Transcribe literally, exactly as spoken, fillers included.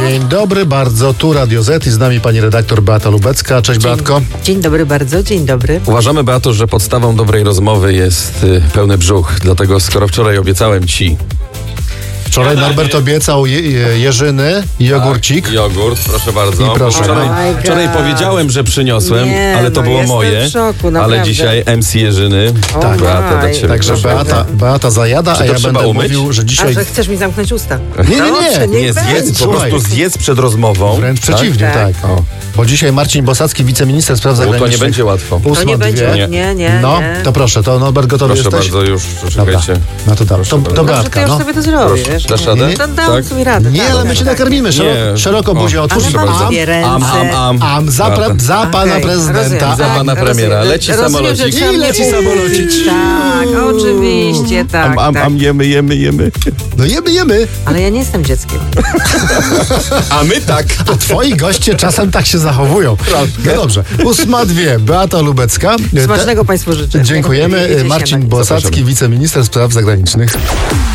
Dzień dobry bardzo, tu Radio Z i z nami pani redaktor Beata Lubecka. Cześć Dzień, Beatko. Dzień dobry bardzo, dzień dobry. Uważamy, Beato, że podstawą dobrej rozmowy jest y, pełny brzuch. Dlatego skoro wczoraj obiecałem ci... Wczoraj Norbert obiecał je, je, jeżyny i jogurcik. Tak, jogurt, proszę bardzo. I proszę. Wczoraj, Oh my God. wczoraj powiedziałem, że przyniosłem, Nie, ale to no było jestem moje. w szoku, ale naprawdę. dzisiaj M C Jerzyny. Oh Tak. Beata, do my. ciebie. Także proszę Beata, bardzo. Beata zajada, Czy a to ja trzeba będę umyć? mówił, że A dzisiaj... że chcesz mi zamknąć usta? Nie, nie, nie. Dobrze, Nie, niech zjedz, będzie. po Słuchaj. prostu zjedz przed rozmową. Wręcz przeciwnie, tak. Tak. O. Bo dzisiaj Marcin Bosacki, wiceminister spraw Bo to zagranicznych. nie będzie łatwo. Ósma, To nie będzie, dwie. nie, nie, No, nie. to proszę, to Norbert gotowy Proszę jesteś? bardzo, już, Dobra, czekajcie. no to dam. To, to bardzo. Dobrze, Beatka, to już no. sobie to zrobię, Proszę. wiesz? Dasz radę? To dam Tak? sobie radę. Nie, tak, ale my tak, cię tak. nakarmimy. Szeroko, Nie. szeroko buzię O, otwórz. Ale proszę mam bardzo. dwie ręce. Am, am, am. Am za, pra, Beata. za pana Okej, prezydenta. rozumiem, Za tak, pana premiera. rozumiem. Leci Rozumiem, że samolocik. trzeba I mnie leci puścić. samolocik. Tak, oczywiście, tak, Am, am, tak. am, jemy, jemy, jemy. No jemy, jemy. Ale ja nie jestem dzieckiem. A my tak. A twoi goście czasem tak się zachowują. No dobrze. Ósma dwie. Beata Lubecka. Smacznego Państwu życzę. Dziękujemy. Jedzie Marcin śniadanie. Bosacki, wiceminister spraw zagranicznych.